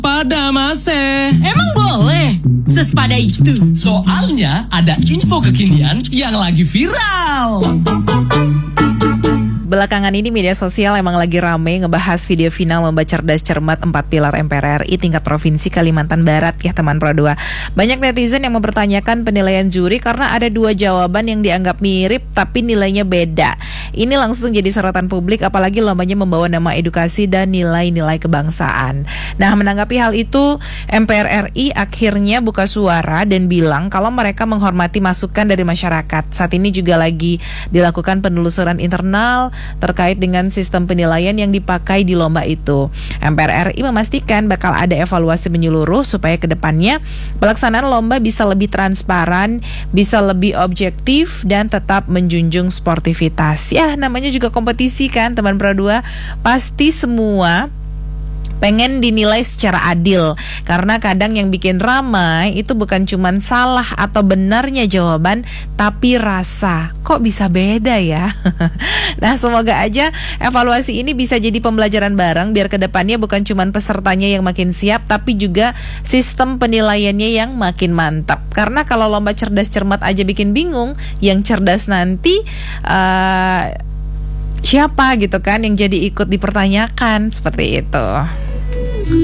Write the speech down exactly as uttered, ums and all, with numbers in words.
Pada mase. Emang boleh? Sespada itu. Soalnya ada info kekinian yang lagi viral. Belakangan ini media sosial emang lagi rame ngebahas video final lomba cerdas cermat empat pilar M P R R I tingkat provinsi Kalimantan Barat ya teman Pro dua. Banyak netizen yang mempertanyakan penilaian juri karena ada dua jawaban yang dianggap mirip tapi nilainya beda. Ini langsung jadi sorotan publik apalagi lombanya membawa nama edukasi dan nilai-nilai kebangsaan. Nah, menanggapi hal itu M P R R I akhirnya buka suara dan bilang kalau mereka menghormati masukan dari masyarakat. Saat ini juga lagi dilakukan penelusuran internal terkait dengan sistem penilaian yang dipakai di lomba itu. M P R R I memastikan bakal ada evaluasi menyeluruh supaya kedepannya pelaksanaan lomba bisa lebih transparan, bisa lebih objektif dan tetap menjunjung sportivitas. Ya, namanya juga kompetisi kan teman Pro dua. Pasti semua pengen dinilai secara adil, karena kadang yang bikin ramai itu bukan cuman salah atau benarnya jawaban, tapi rasa. Kok bisa beda ya? Nah, semoga aja evaluasi ini bisa jadi pembelajaran bareng biar kedepannya bukan cuman pesertanya yang makin siap, tapi juga sistem penilaiannya yang makin mantap. Karena kalau lomba cerdas cermat aja bikin bingung, yang cerdas nanti uh, siapa gitu kan yang jadi ikut dipertanyakan, seperti itu.